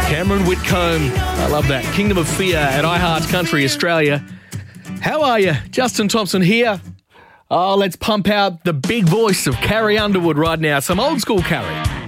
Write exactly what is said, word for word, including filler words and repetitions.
Cameron Whitcomb. I love that. Kingdom of Fear at iHeart Country Australia. How are you? Justin Thompson here. Oh, let's pump out the big voice of Carrie Underwood right now. Some old school Carrie.